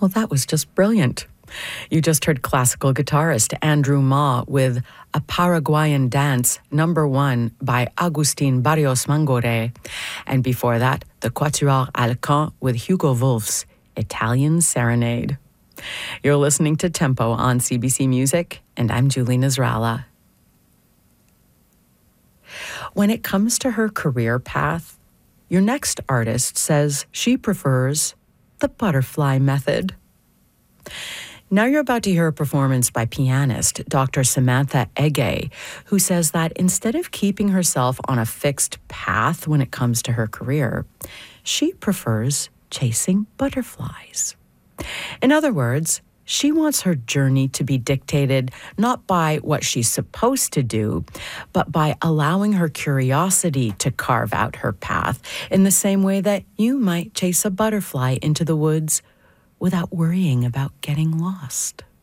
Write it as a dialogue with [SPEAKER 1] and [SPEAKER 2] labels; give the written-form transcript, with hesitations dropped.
[SPEAKER 1] Well, that was just brilliant. You just heard classical guitarist Andrew Ma with A Paraguayan Dance, #1 by Agustin Barrios Mangore. And before that, the Quatuor Alcan with Hugo Wolf's Italian Serenade. You're listening to Tempo on CBC Music, and I'm Julie Nasrallah. When it comes to her career path, your next artist says she prefers the butterfly method. Now you're about to hear a performance by pianist Dr. Samantha Ege, who says that instead of keeping herself on a fixed path when it comes to her career, she prefers chasing butterflies. In other words, she wants her journey to be dictated not by what she's supposed to do, but by allowing her curiosity to carve out her path in the same way that you might chase a butterfly into the woods without worrying about getting lost.